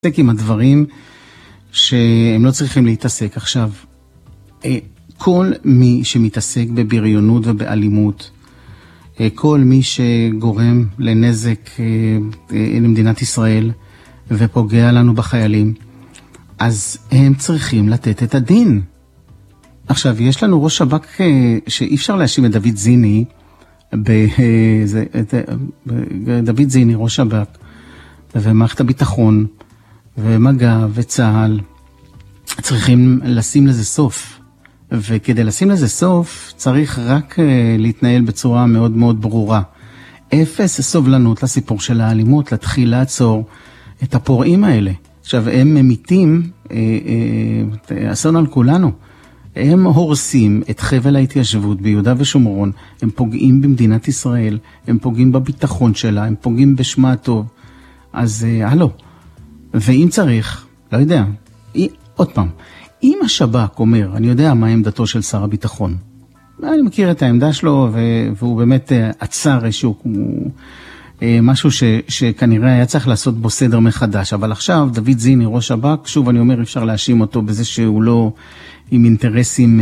להתעסק עם הדברים שהם לא צריכים להתעסק. עכשיו, כל מי שמתעסק בבריונות ובאלימות, כל מי שגורם לנזק למדינת ישראל ופוגע לנו בחיילים, אז הם צריכים לתת את הדין. עכשיו, יש לנו ראש שב"כ שאי אפשר להאשים את דוד זיני, דוד זיני, ראש שב"כ, ומערכת הביטחון, ומג"ב וצה"ל, צריכים לשים לזה סוף. וכדי לשים לזה סוף, צריך רק להתנהל בצורה מאוד מאוד ברורה. אפס סובלנות לסיפור של האלימות, להתחיל לעצור את הפורעים האלה. עכשיו, הם ממיתים אסון על כולנו. הם הורסים את חבל ההתיישבות ביהודה ושומרון, הם פוגעים במדינת ישראל, הם פוגעים בביטחון שלה, הם פוגעים בשמה הטוב. אז הלו, ואם צריך, לא יודע, עוד פעם, אם השב"כ אומר, אני יודע מה עמדתו של שר הביטחון, אני מכיר את העמדה שלו, והוא באמת עצר איזשהו משהו שכנראה היה צריך לעשות בו סדר מחדש, אבל עכשיו דוד זיני, ראש שב"כ, שוב אני אומר, אפשר להאשים אותו בזה שהוא לא עם אינטרסים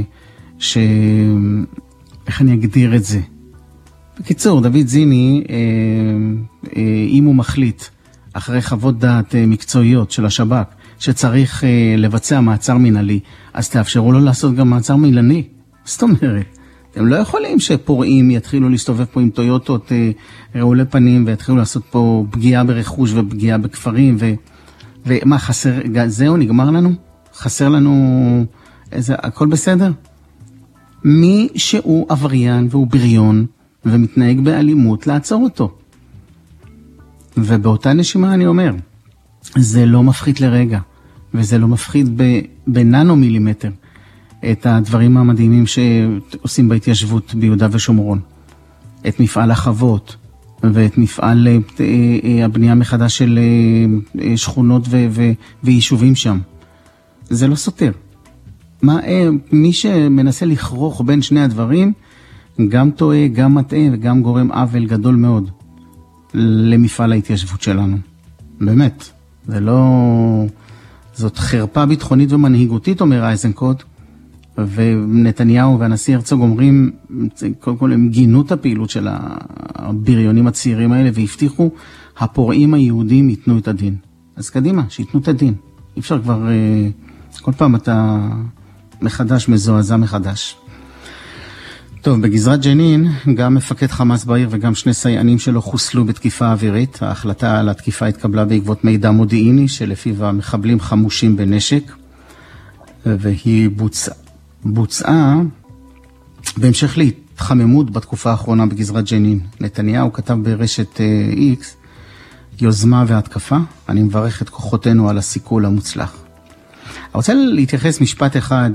איך אני אגדיר את זה? בקיצור, דוד זיני, אם הוא מחליט, אחרי חוות דעת מקצועיות של השב"כ, שצריך לבצע מעצר מנהלי, אז תאפשרו לו לעשות גם מעצר מילני. זאת אומרת, אתם לא יכולים שפורעים יתחילו להסתובב פה עם טויוטות רעולי פנים, ויתחילו לעשות פה פגיעה ברכוש ופגיעה בכפרים, ומה חסר, זהו נגמר לנו? חסר לנו, הכל בסדר? מי שהוא עבריין והוא בריון, ומתנהג באלימות, לעצור אותו. ובאותה נשימה אני אומר, זה לא מפחית לרגע, וזה לא מפחית בננו מילימטר, את הדברים המדהימים שעושים בהתיישבות ביהודה ושומרון. את מפעל החוות, ואת מפעל הבנייה מחדש של שכונות ויישובים שם. זה לא סותר. מי שמנסה לכרוך בין שני הדברים, גם טועה, גם מטעה, וגם גורם עוול גדול מאוד למפעל ההתיישבות שלנו. באמת. זה לא... זאת חרפה ביטחונית ומנהיגותית, אומר אייזנקוט, ונתניהו והנשיא הרצוג אומרים, קודם כל הם גינו את הפעילות של הבריונים הצעירים האלה, והבטיחו, הפורעים היהודים ייתנו את הדין. אז קדימה, שיתנו את הדין. אי אפשר כבר, כל פעם אתה מחדש, מזועזע מחדש. טוב, בגזרת ג'נין, גם מפקד חמאס בעיר וגם שני סייענים שלו חוסלו בתקיפה אווירית. ההחלטה על התקיפה התקבלה בעקבות מידע מודיעיני, שלפיו המחבלים חמושים בנשק, והיא בוצעה בהמשך להתחממות בתקופה האחרונה בגזרת ג'נין. נתניהו כתב ברשת X, יוזמה והתקפה, אני מברך את כוחותינו על הסיכול המוצלח. אני רוצה להתייחס משפט אחד,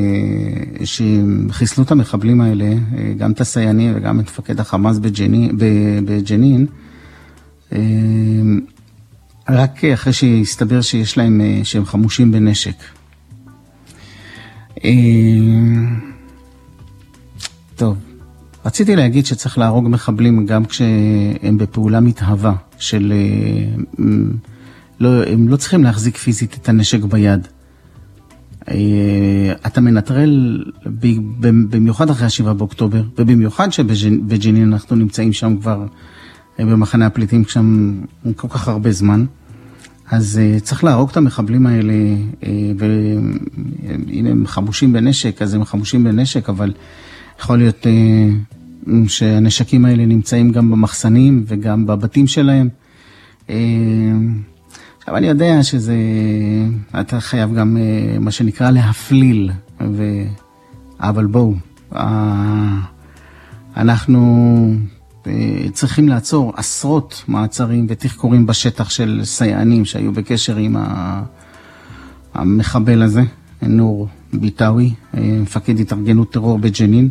שחיסלו את המחבלים האלה, גם את הסיינים וגם את מפקד החמאס בג'נין, רק אחרי שהסתבר שיש להם, שהם חמושים בנשק. טוב, רציתי להגיד שצריך להרוג מחבלים גם כשהם בפעולה מתהווה, הם לא צריכים להחזיק פיזית את הנשק ביד. אתה מנטרל במיוחד אחרי 7 באוקטובר, ובמיוחד שבג'נין אנחנו נמצאים שם כבר במחנה הפליטים שם כל כך הרבה זמן, אז צריך להרוג את המחבלים האלה, והנה הם חמושים בנשק, אז הם חמושים בנשק, אבל יכול להיות שהנשקים האלה נמצאים גם במחסנים וגם בבתים שלהם. עכשיו אני יודע שזה, אתה חייב גם מה שנקרא להפליל, אבל בואו, אנחנו צריכים לעצור עשרות מעצרים ותחקורים בשטח של סייענים שהיו בקשר עם המחבל הזה, נור ביטאווי, מפקד התארגנות טרור בג'נין.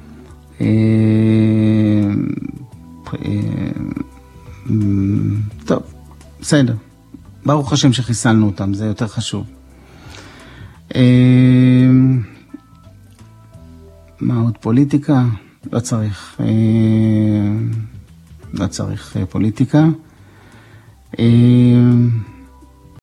טוב, בסדר. ברוך השם שחיסלנו אותם, זה יותר חשוב. מה עוד? פוליטיקה? לא צריך. לא צריך פוליטיקה.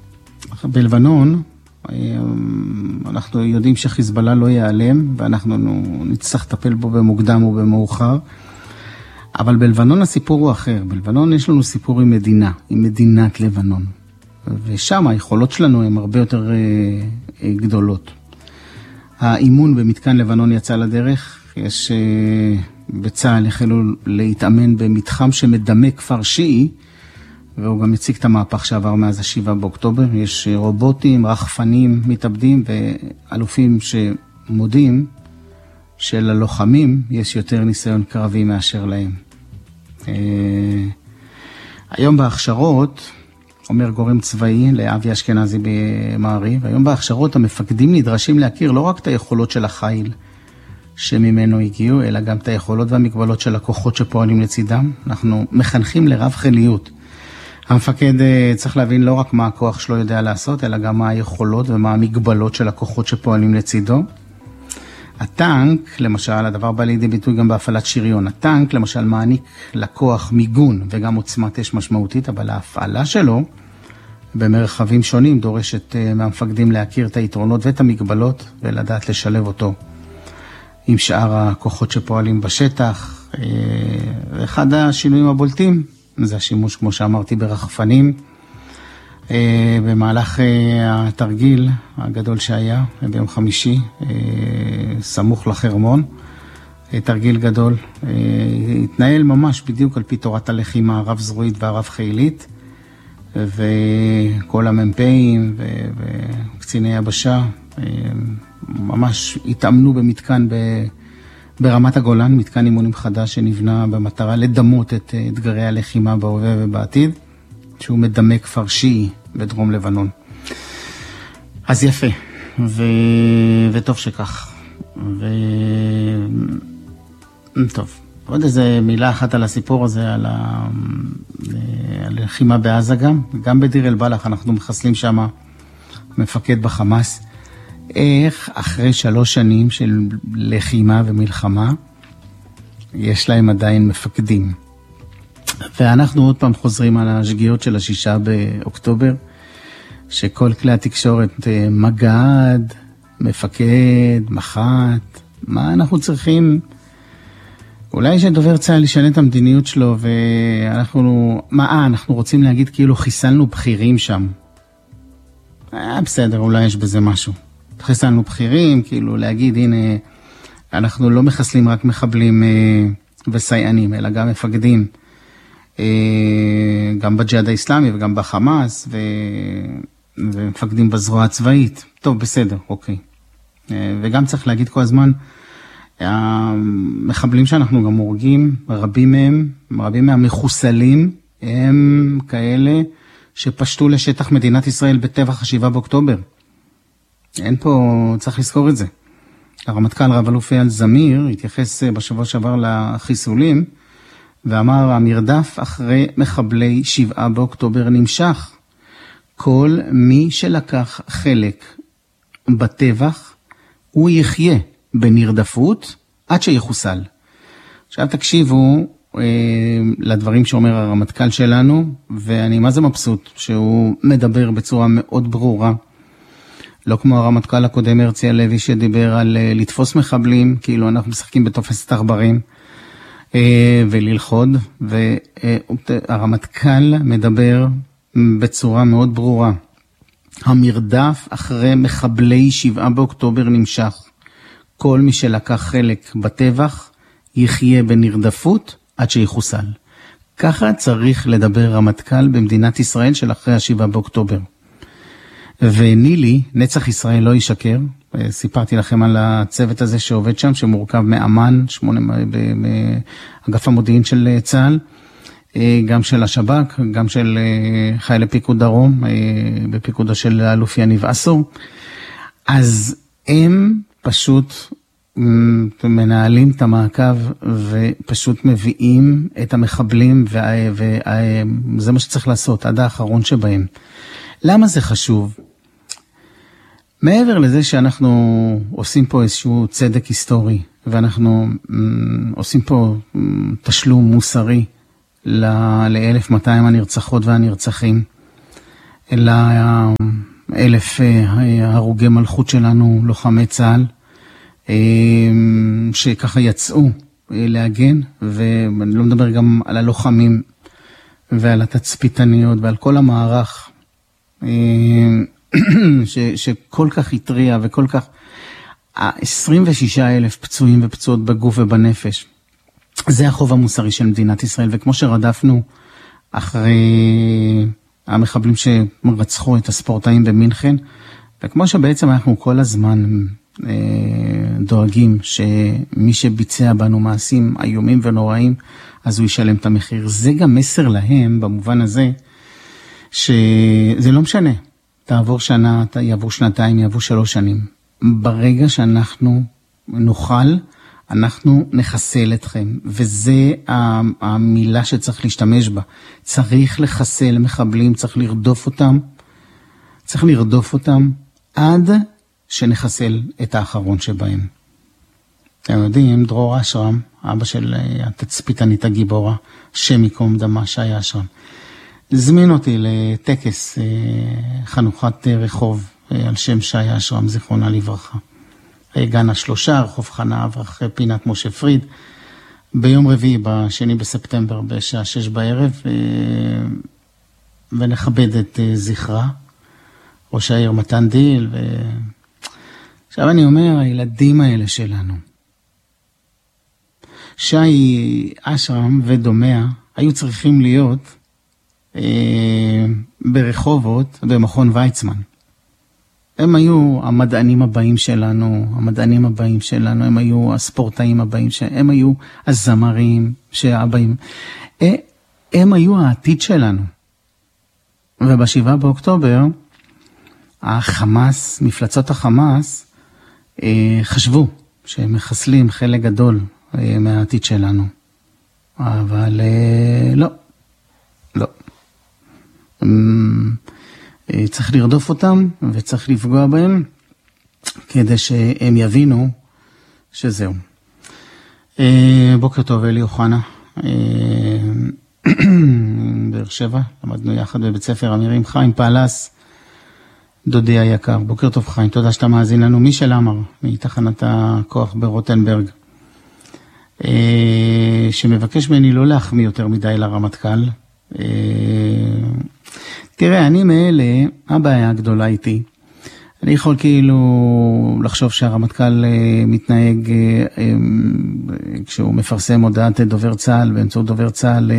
בלבנון, אנחנו יודעים שחיזבאללה לא ייעלם, ואנחנו נצטרך לטפל בו במוקדם או במאוחר, אבל בלבנון הסיפור הוא אחר. בלבנון יש לנו סיפור עם מדינה, עם מדינת לבנון, ושם היכולות שלנו הן הרבה יותר גדולות. האימון במתקן לבנון יצא לדרך, יש בצה"ל החלו להתאמן במתחם שמדמה כפר שיעי, והוא גם הציג את המהפך שעבר מאז 7 באוקטובר. יש רובוטים, רחפנים, מתאבדים ואלופים שמודים שללוחמים יש יותר ניסיון קרבי מאשר להם. היום בהכשרות, אומר גורם צבאי לאבי אשכנזי במעריב, היום בהכשרות המפקדים נדרשים להכיר לא רק את היכולות של החיל שממנו הגיעו, אלא גם את היכולות והמגבלות של הכוחות שפועלים לצידם. אנחנו מחנכים לרב חיליות. המפקד צריך להבין לא רק מה הכוח שלו יודע לעשות, אלא גם מה היכולות ומה המגבלות של הכוחות שפועלים לצידו. הטנק, למשל, הדבר בא לידי ביטוי גם בהפעלת שריון. הטנק, למשל, מעניק לכוח מיגון וגם עוצמת אש משמעותית, אבל ההפעלה שלו במרחבים שונים דורשת מהמפקדים להכיר את היתרונות ואת המגבלות ולדעת לשלב אותו עם שאר הכוחות שפועלים בשטח. אחד השינויים הבולטים זה השימוש, כמו שאמרתי, ברחפנים. במהלך התרגיל הגדול שהיה ביום חמישי, סמוך לחרמון, תרגיל גדול, התנהל ממש בדיוק על פי תורת הלחימה הרב זרועית והרב חילית, וכל המ"פים וקציני יבשה ממש התאמנו במתקן ברמת הגולן, מתקן אימונים חדש שנבנה במטרה לדמות את אתגרי הלחימה בהווה ובעתיד, שהוא מדמה כפר שיעי בדרום לבנון. אז יפה, וטוב שכך. טוב, עוד איזה מילה אחת על הסיפור הזה, על הלחימה בעזה גם בדיר אל בלח אנחנו מחסלים שם מפקד בחמאס. איך אחרי 3 שנים של לחימה ומלחמה, יש להם עדיין מפקדים. ואנחנו עוד פעם חוזרים על השגיאות של 6 באוקטובר, שכל כלי התקשורת, מג"ד, מפקד, מח"ט, מה אנחנו צריכים? אולי שדובר צה"ל ישנה את המדיניות שלו, אנחנו רוצים להגיד כאילו חיסלנו בכירים שם. בסדר, אולי יש בזה משהו. חיסלנו בכירים, כאילו להגיד, הנה, אנחנו לא מחסלים רק מחבלים וסייענים, אלא גם מפקדים. גם בג'יהאד האסלאמי וגם בחמאס, ומפקדים בזרוע הצבאית. טוב, בסדר, אוקיי. וגם צריך להגיד כל הזמן, המחבלים שאנחנו גם הורגים, רבים מהמחוסלים, הם כאלה שפשטו לשטח מדינת ישראל בטבח 7 באוקטובר. אין פה, צריך לזכור את זה. הרמטכ"ל רב אלוף אייל זמיר התייחס בשבוע שעבר לחיסולים, ואמר, המרדף אחרי מחבלי 7 באוקטובר נמשך. כל מי שלקח חלק בטבח, הוא יחיה בנרדפות עד שיחוסל. עכשיו תקשיבו לדברים שאומר הרמטכ"ל שלנו, ואני מה זה מבסוט שהוא מדבר בצורה מאוד ברורה. לא כמו הרמטכ"ל הקודם הרצי הלוי שדיבר על לתפוס מחבלים, כאילו אנחנו משחקים בתופסת עכברים. וללחוד, והרמטכ"ל מדבר בצורה מאוד ברורה. המרדף אחרי מחבלי 7 באוקטובר נמשך. כל מי שלקח חלק בטבח יחיה בנרדפות עד שיחוסל. ככה צריך לדבר רמטכ"ל במדינת ישראל של אחרי 7 באוקטובר. ונילי, נצח ישראל לא ישקר, סיפרתי לכם על הצוות הזה שעובד שם, שמורכב מאמן, 8 באגף המודיעין של צה"ל, גם של השב"כ, גם של חיילי פיקוד דרום, בפיקודו של אלוף יניב אסור. אז הם פשוט מנהלים את המעקב ופשוט מביאים את המחבלים, וזה מה שצריך לעשות, עד האחרון שבהם. למה זה חשוב? מעבר לזה שאנחנו עושים פה איזשהו צדק היסטורי, ואנחנו עושים פה תשלום מוסרי ל-1200 הנרצחות והנרצחים, 1,000 הרוגי מלכות שלנו, לוחמי צה"ל, שככה יצאו להגן, ואני לא מדבר גם על הלוחמים ועל התצפיתניות ועל כל המערך שכל כך התריע וכל כך, 26,000 פצועים ופצועות בגוף ובנפש. זה החוב המוסרי של מדינת ישראל, וכמו שרדפנו אחרי המחבלים שרצחו את הספורטאים במינכן, וכמו שבעצם אנחנו כל הזמן דואגים שמי שביצע בנו מעשים איומים ונוראים, אז הוא ישלם את המחיר. זה גם מסר להם במובן הזה, שזה לא משנה. תעבור שנה, יעבור שנתיים, יעבור 3 שנים. ברגע שאנחנו נוכל, אנחנו נחסל אתכם, וזה המילה שצריך להשתמש בה. צריך לחסל מחבלים, צריך לרדוף אותם עד שנחסל את האחרון שבהם. אתם יודעים, דרור אשרם, אבא של התצפיתנית הגיבורה, שם ייקום דמה, שי אשרם, הזמין אותי לטקס חנוכת רחוב על שם שי אשרם, זיכרונה לברכה. גן השלושה, רחוב חנה אברח, פינת משה פריד, ביום רביעי, ב2 בספטמבר, בשעה 6 בערב, ונכבד את זכרה, ראש העיר מתן דיל, עכשיו אני אומר, הילדים האלה שלנו, שי אשרם ודומיה, היו צריכים להיות ברחובות במכון ויצמן. הם היו המדענים הבאים שלנו, הם היו הספורטאים הבאים שלנו, הם היו הזמרים שהבאים, הם היו העתיד שלנו. וב7 באוקטובר, החמאס, מפלצות החמאס, חשבו שהם מחסלים חלק גדול מהעתיד שלנו. אבל לא. צריך לרדוף אותם וצריך לפגוע בהם כדי שהם יבינו שזהו. בוקר טוב, אלי אוחנה, באר שבע, למדנו יחד בבית ספר אמירים. חיים פלס, דודי היקר, בוקר טוב חיים, תודה שאתה מאזין לנו. מישל אמר מתחנת הכוח ברוטנברג, שמבקש ממני לא להחמיא יותר מדי לרמטכ"ל. תראה, אני מאלה, הבעיה הגדולה איתי. אני יכול כאילו לחשוב שהרמטכ"ל מתנהג כשהוא מפרסם הודעת דובר צה"ל, באמצעות דובר צה"ל,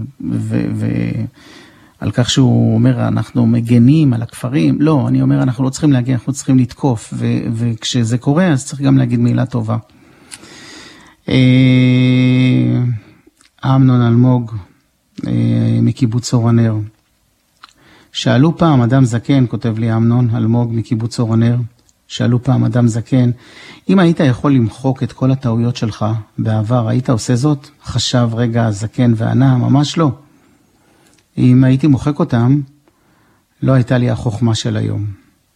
ועל כך שהוא אומר, אנחנו מגנים על הכפרים. לא, אני אומר, אנחנו לא צריכים להגן, אנחנו צריכים לתקוף, וכשזה קורה, אז צריך גם להגיד מילה טובה. אמנון אלמוג, מקיבוץ אור הנר. שאלו פעם אדם זקן, כותב לי אמנון אלמוג מקיבוץ אור הנר, שאלו פעם אדם זקן, אם היית יכול למחוק את כל הטעויות שלך בעבר, היית עושה זאת? חשב רגע זקן וענה, ממש לא. אם הייתי מוחק אותם, לא הייתה לי החוכמה של היום.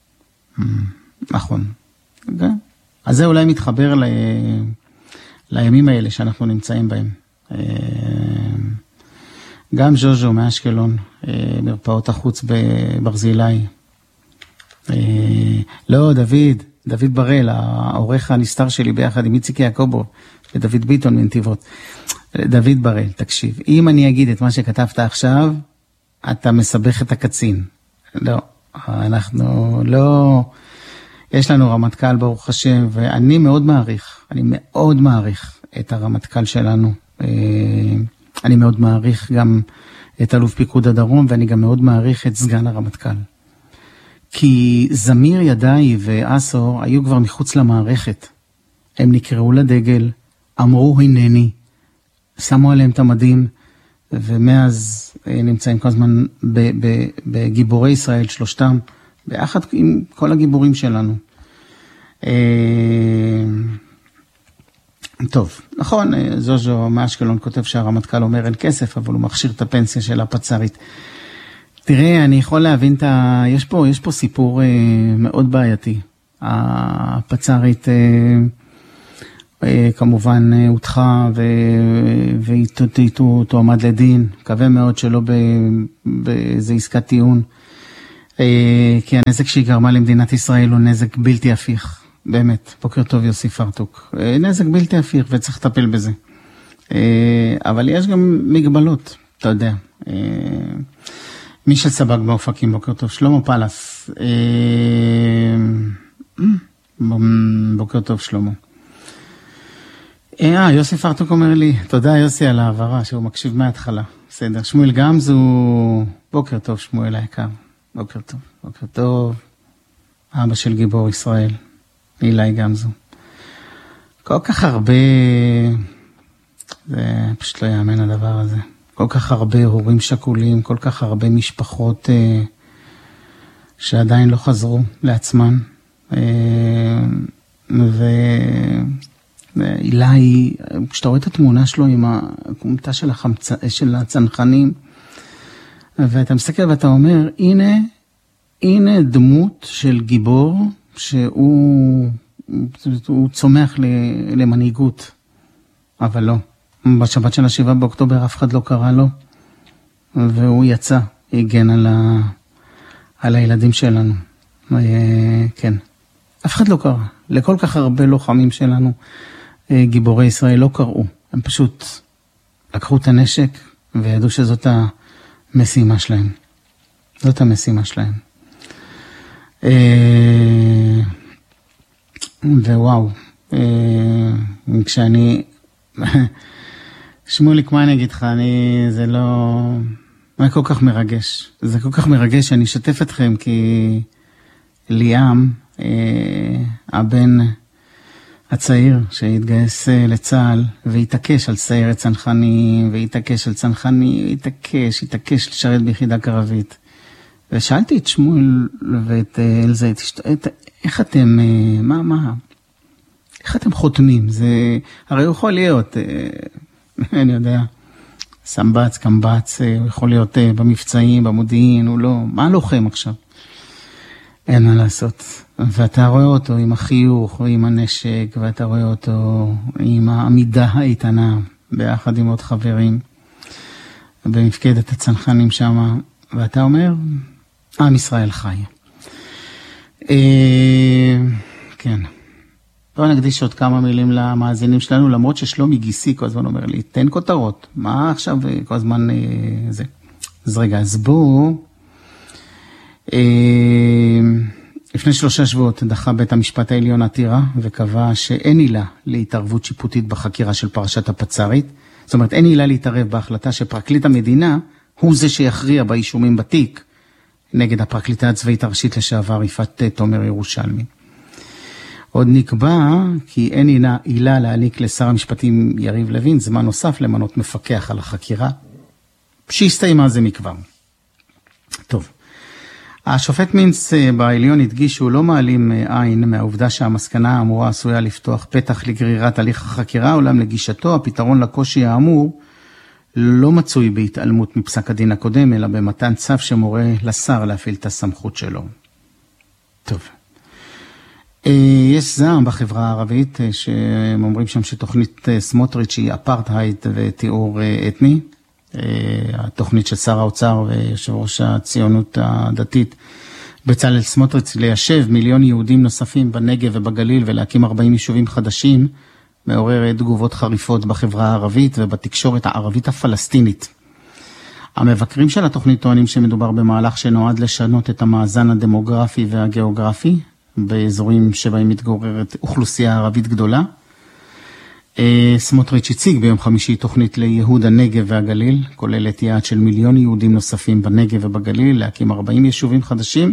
נכון. אז זה אולי מתחבר לימים האלה שאנחנו נמצאים בהם. גם ז'וז'ו מאשקלון, מרפאות החוץ בברזילי. לא, דוד ברל, העורך הנסתר שלי ביחד עם איציק יעקובו, ודוד ביטון מנתיבות. דוד ברל, תקשיב, אם אני אגיד את מה שכתבת עכשיו, אתה מסבך את הקצין. לא, אנחנו לא, יש לנו רמטכ"ל ברוך השם, ואני מאוד מעריך את הרמטכ"ל שלנו. אני מאוד מעריך גם את אלוף פיקוד הדרום, ואני גם מאוד מעריך את סגן הרמטכ"ל. כי זמיר ידעי ואסור היו כבר מחוץ למערכת. הם נקראו לדגל, אמרו הנני, שמו עליהם את המדים, ומאז נמצאים כל הזמן בגיבורי ישראל, שלושתם, ביחד עם כל הגיבורים שלנו. טוב, נכון, ז'וז'ו מאשקלון כותב שהרמטכ"ל אומר אין כסף, אבל הוא מכשיר את הפנסיה של הפצ"רית. תראה, אני יכול להבין יש פה סיפור מאוד בעייתי. הפצ"רית כמובן הודחה והיא תועמד לדין, מקווה מאוד שלא באיזה עסקת טיעון. כי הנזק שהיא גרמה למדינת ישראל הוא נזק בלתי הפיך, באמת. בוקר טוב יוסי פרטוק. נזק בלתי הפיך וצריך לטפל בזה. אבל יש גם מגבלות, אתה יודע. מישל סבג באופקים, בוקר טוב. שלמה פלס. בוקר טוב שלמה. יוסי פרטוק אומר לי, תודה יוסי על העברה, שהוא מקשיב מההתחלה. בסדר, שמואל גמזו, בוקר טוב שמואל היקר. בוקר טוב, בוקר טוב. אבא של גיבור ישראל, אילי גמזו. כל כך הרבה, זה פשוט לא יאמן הדבר הזה. כל כך הרבה הורים שכולים, כל כך הרבה משפחות שעדיין לא חזרו לעצמן. ואילי, כשאתה רואה את התמונה שלו עם הקומתה של הצנחנים, ואתה מסתכל ואתה אומר, הנה דמות של גיבור שהוא צומח למנהיגות, אבל לא. בשבת של 7 באוקטובר אף אחד לא קרא לו, והוא יצא, הגן על הילדים שלנו. כן, אף אחד לא קרא. לכל כך הרבה לוחמים שלנו, גיבורי ישראל לא קראו. הם פשוט לקחו את הנשק וידעו שזאת המשימה שלהם. זאת המשימה שלהם. ווואו, כשאני... שמוליק, מה אני אגיד לך? זה לא... זה כל כך מרגש. זה כל כך מרגש שאני אשתף אתכם, כי ליאם, הבן הצעיר שהתגייס לצה"ל, והתעקש על סיירת צנחנים, והתעקש על צנחני, התעקש לשרת ביחידה קרבית. ושאלתי את שמואל ואת אלזה, איך אתם, איך אתם חותמים? זה, הרי הוא יכול להיות, אני יודע, סמבץ, קמבץ, הוא יכול להיות במבצעים, במודיעין, הוא לא, מה לוחם עכשיו? אין מה לעשות. ואתה רואה אותו עם החיוך ועם הנשק, ואתה רואה אותו עם העמידה האיתנה, ביחד עם עוד חברים, במפקדת הצנחנים שם, ואתה אומר, עם ישראל חי. כן. בואו נקדיש עוד כמה מילים למאזינים שלנו, למרות ששלומי גיסי כל הזמן אומר לי, תן כותרות, מה עכשיו כל הזמן זה? אז רגע, אז בואו, לפני 3 שבועות דחה בית המשפט העליון עתירה, וקבע שאין עילה להתערבות שיפוטית בחקירה של פרשת הפצ"רית, זאת אומרת, אין עילה להתערב בהחלטה שפרקליט המדינה הוא זה שיכריע באישומים בתיק, נגד הפרקליטה הצבאית הראשית לשעבר יפעת תומר ירושלמי. עוד נקבע כי אין עילה להעניק לשר המשפטים יריב לוין זמן נוסף למנות מפקח על החקירה, שהסתיימה זה מכבר. טוב, השופט מינץ בעליון הדגיש שהוא לא מעלים עין מהעובדה שהמסקנה האמורה עשויה לפתוח פתח לגרירת הליך החקירה, אולם לגישתו הפתרון לקושי האמור לא מצוי בהתעלמות מפסק הדין הקודם, אלא במתן צו שמורה לשר להפעיל את הסמכות שלו. טוב. יש זעם בחברה הערבית, שהם אומרים שם שתוכנית סמוטריץ' היא אפרטהייד ותיאור אתני. התוכנית של שר האוצר ויושב ראש הציונות הדתית, בצלאל סמוטריץ', ליישב 1,000,000 יהודים נוספים בנגב ובגליל ולהקים 40 יישובים חדשים, מעורר תגובות חריפות בחברה הערבית ובתקשורת הערבית הפלסטינית. המבקרים של התוכנית טוענים שמדובר במהלך שנועד לשנות את המאזן הדמוגרפי והגיאוגרפי, באזורים שבהם מתגוררת אוכלוסייה ערבית גדולה. סמוטריץ' הציג ביום חמישי תוכנית לייהוד הנגב והגליל, כוללת יעד של 1,000,000 יהודים נוספים בנגב ובגליל, להקים 40 יישובים חדשים.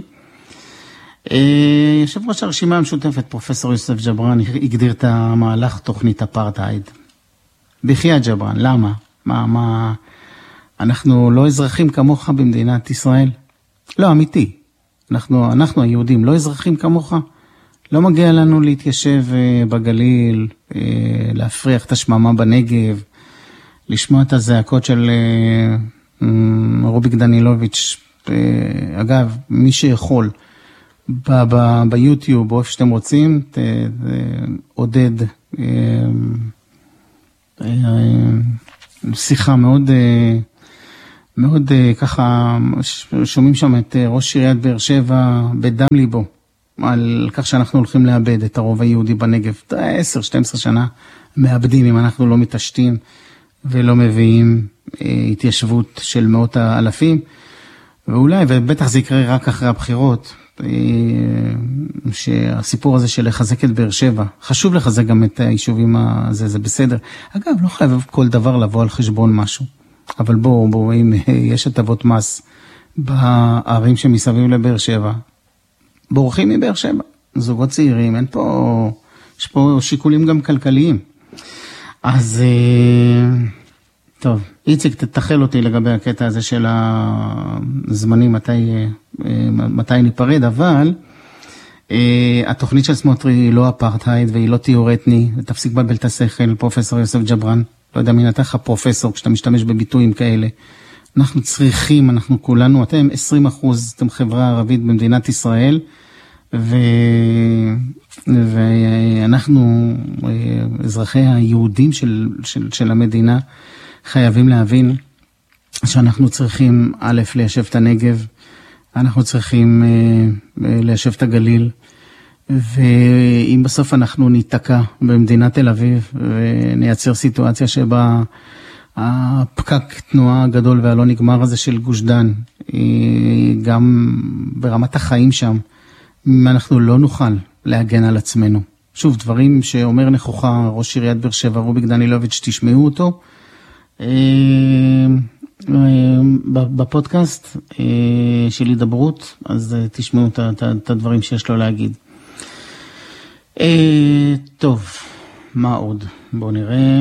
יושב ראש הרשימה המשותפת, פרופסור יוסף ג'ברן, הגדיר את המהלך תוכנית אפרטהייד. בחייאת ג'ברן, למה? מה, אנחנו לא אזרחים כמוך במדינת ישראל? לא, אמיתי. אנחנו היהודים לא אזרחים כמוך? לא מגיע לנו להתיישב בגליל, להפריח את השממה בנגב, לשמוע את הזעקות של רוביק דנילוביץ'. אגב, מי שיכול, ביוטיוב או איפה שאתם רוצים, עודד שיחה מאוד מאוד ככה, שומעים שם את ראש עיריית באר שבע בדם ליבו, על כך שאנחנו הולכים לאבד את הרוב היהודי בנגב. 10-12 שנה מאבדים אם אנחנו לא מתעשתים ולא מביאים התיישבות של מאות האלפים, ואולי, ובטח זה יקרה רק אחרי הבחירות, שהסיפור הזה של לחזק את באר שבע, חשוב לחזק גם את היישובים הזה, זה בסדר. אגב, לא חייב כל דבר לבוא על חשבון משהו, אבל בואו, אם יש הטבות מס בערים שמסביב לבאר שבע, בורחים מבאר שבע, זוגות צעירים, יש פה שיקולים גם כלכליים. אז טוב, איציק, תתחל אותי לגבי הקטע הזה של הזמנים, מתי ניפרד, אבל התוכנית של סמוטריץ' היא לא אפרטהייד והיא לא טיהור אתני, ותפסיק בלבל את השכל, פרופסור יוסף ג'ברן, לא יודע מי נתן לך פרופסור כשאתה משתמש בביטויים כאלה. אנחנו צריכים, אנחנו כולנו, אתם 20%, אתם חברה ערבית במדינת ישראל, ואנחנו, אזרחי היהודים של המדינה, חייבים להבין שאנחנו צריכים א' ליישב את הנגב, אנחנו צריכים ליישב את הגליל, ואם בסוף אנחנו ניתקע במדינת תל אביב ונייצר סיטואציה שבה הפקק תנועה הגדול והלא נגמר הזה של גוש דן, גם ברמת החיים שם, אנחנו לא נוכל להגן על עצמנו. שוב, דברים שאומר נכוחה ראש עיריית באר שבע רוביק דנילוביץ', תשמעו אותו בפודקאסט של הידברות, אז תשמעו את הדברים שיש לו להגיד. טוב, מה עוד? בואו נראה.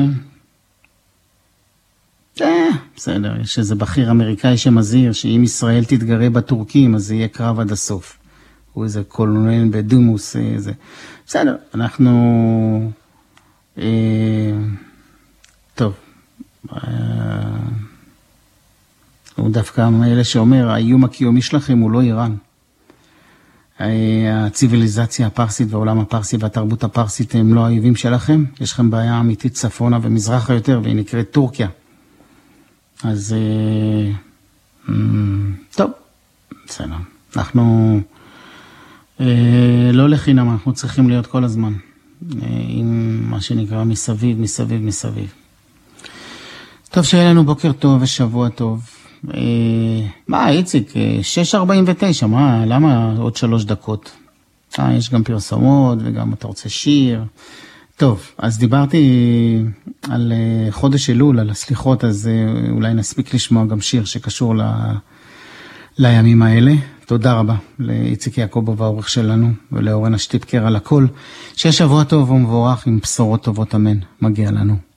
בסדר, יש איזה בכיר אמריקאי שמזהיר שאם ישראל תתגרה בטורקים, אז זה יהיה קרב עד הסוף. הוא איזה קולונל בדימוס, איזה. בסדר, אנחנו טוב, הוא דווקא מאלה שאומר, האיום הקיומי שלכם הוא לא איראן. הציביליזציה הפרסית והעולם הפרסי והתרבות הפרסית הם לא האויבים שלכם. יש לכם בעיה אמיתית צפונה ומזרחה יותר, והיא נקראת טורקיה. אז טוב, בסדר. אנחנו לא לחינם, אנחנו צריכים להיות כל הזמן עם מה שנקרא מסביב, מסביב, מסביב. טוב, שיהיה לנו בוקר טוב ושבוע טוב. מה, איציק, 6:49, למה עוד 3 דקות? יש גם פרסומות וגם אתה רוצה שיר. טוב, אז דיברתי על חודש אלול, על הסליחות, אז אולי נספיק לשמוע גם שיר שקשור לימים האלה. תודה רבה לאיציק יעקובוב העורך שלנו, ולאורנה שטיפקר על הכל. שיהיה שבוע טוב ומבורך עם בשורות טובות, אמן. מגיע לנו.